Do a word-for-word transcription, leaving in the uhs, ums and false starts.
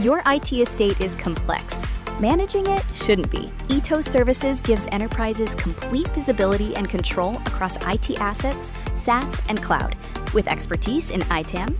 Your I T estate is complex. Managing it shouldn't be. E T O S Services gives enterprises complete visibility and control across I T assets, SaaS, and cloud. With expertise in I TAM,